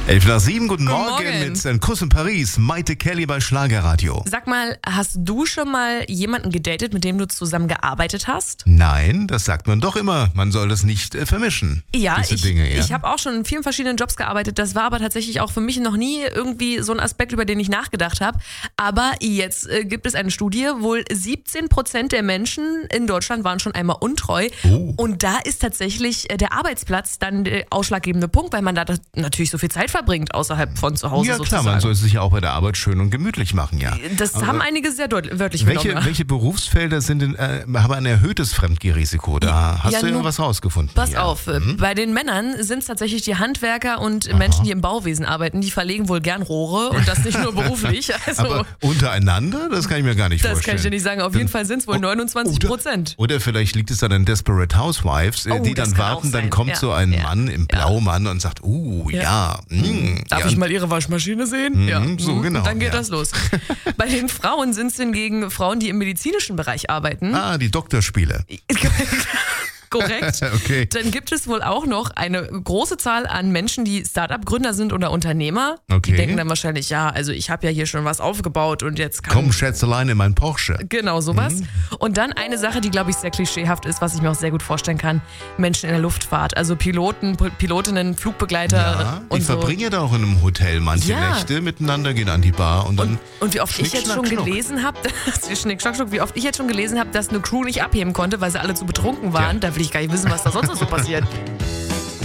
11:07, guten Guten Morgen Morgen. mit Ein Kuss in Paris, Maite Kelly bei Schlagerradio. Sag mal, hast du schon mal jemanden gedatet, mit dem du zusammen gearbeitet hast? Nein, das sagt man doch immer, man soll das nicht vermischen. Ja, diese Dinge, ja. ich habe auch schon in vielen verschiedenen Jobs gearbeitet. Das war aber tatsächlich auch für mich noch nie irgendwie so ein Aspekt, über den ich nachgedacht habe. Aber jetzt gibt es eine Studie, wohl 17% der Menschen in Deutschland waren schon einmal untreu. Oh. Und da ist tatsächlich der Arbeitsplatz dann der ausschlaggebende Punkt, weil man da natürlich so viel Zeit verbringt außerhalb von zu Hause Ja sozusagen. klar, man soll es sich ja auch bei der Arbeit schön und gemütlich machen, ja. Das haben einige sehr wörtlich genommen. Welche Berufsfelder haben ein erhöhtes Fremdgehrisiko? Da hast du ja was rausgefunden. Pass ja. auf, bei den Männern sind es tatsächlich die Handwerker und Menschen, die im Bauwesen arbeiten, die verlegen wohl gern Rohre und das nicht nur beruflich. Also, Aber untereinander, das kann ich mir gar nicht das vorstellen. kann ich dir nicht sagen. Auf jeden Fall sind es wohl 29%. Oder vielleicht liegt es dann an Desperate Housewives, die das dann kann warten, auch dann sein. kommt Ja. so ein Ja. Mann im Blaumann und sagt, Darf ja. ich mal Ihre Waschmaschine sehen? so genau, Und dann geht ja. das los. Bei den Frauen sind es hingegen Frauen, die im medizinischen Bereich arbeiten. Die Doktorspiele. Korrekt. Okay. Dann gibt es wohl auch noch eine große Zahl an Menschen, die Start-up-Gründer sind oder Unternehmer. Okay. Die denken dann wahrscheinlich, ja, also ich habe ja hier schon was aufgebaut und jetzt kann... Komm, Schätzelein, in mein Porsche. Genau, sowas. Und dann eine Sache, die, glaube ich, sehr klischeehaft ist, was ich mir auch sehr gut vorstellen kann. Menschen in der Luftfahrt, also Piloten, Pilotinnen, Flugbegleiter Ja, und ich so. verbringe ja da auch in einem Hotel manche Ja. Nächte miteinander, gehen an die Bar und dann Und wie oft ich jetzt schon gelesen habe, wie oft ich jetzt schon gelesen habe, dass eine Crew nicht abheben konnte, weil sie alle zu betrunken waren, da will ich gar nicht wissen, was da sonst noch so passiert.